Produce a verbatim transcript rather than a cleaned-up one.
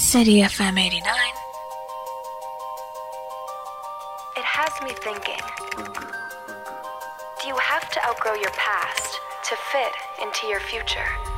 City F M eighty-nine. It has me thinking. Do you have to outgrow your past to fit into your future?